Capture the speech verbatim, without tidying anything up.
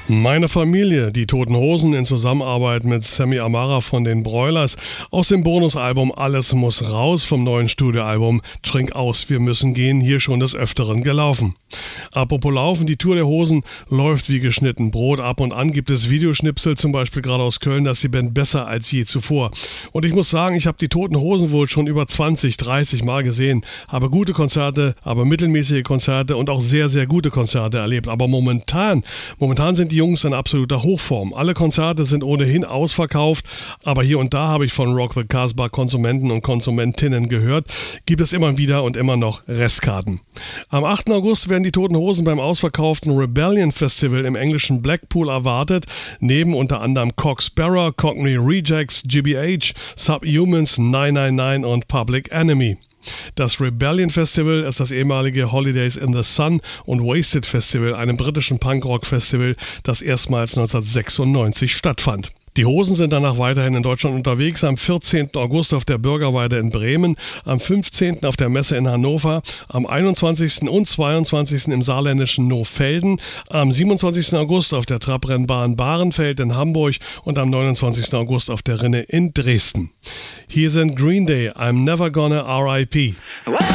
Meine Familie, die Toten Hosen in Zusammenarbeit mit Sammy Amara von den Broilers aus dem Bonusalbum Alles muss raus vom neuen Studioalbum Trink aus, wir müssen gehen, hier schon des Öfteren gelaufen. Apropos Laufen, die Tour der Hosen läuft wie geschnitten Brot. Ab und an gibt es Videoschnipsel, zum Beispiel gerade aus Köln, dass die Band besser als je zuvor. Und ich muss sagen, ich habe die Toten Hosen wohl schon über zwanzig, dreißig Mal gesehen, habe gute Konzerte, aber mittelmäßige Konzerte und auch sehr, sehr gute Konzerte erlebt. Aber momentan, momentan sind die Jungs in absoluter Hochform. Alle Konzerte sind ohnehin ausverkauft, aber hier und da habe ich von Rock the Casbah Konsumenten und Konsumentinnen gehört, gibt es immer wieder und immer noch Restkarten. Am achten August werden die Toten Hosen beim ausverkauften Rebellion Festival im englischen Blackpool erwartet, neben unter anderem Cock Sparrow, Cockney Rejects, G B H, Subhumans, neun neun neun und Public Enemy. Das Rebellion Festival ist das ehemalige Holidays in the Sun und Wasted Festival, einem britischen Punkrock-Festival, das erstmals neunzehnhundertsechsundneunzig stattfand. Die Hosen sind danach weiterhin in Deutschland unterwegs, am vierzehnten August auf der Bürgerweide in Bremen, am fünfzehnten auf der Messe in Hannover, am einundzwanzigsten und zweiundzwanzigsten im saarländischen Nohfelden, am siebenundzwanzigsten August auf der Trabrennbahn Bahrenfeld in Hamburg und am neunundzwanzigsten August auf der Rinne in Dresden. Hier sind Green Day, I'm Never Gonna R I P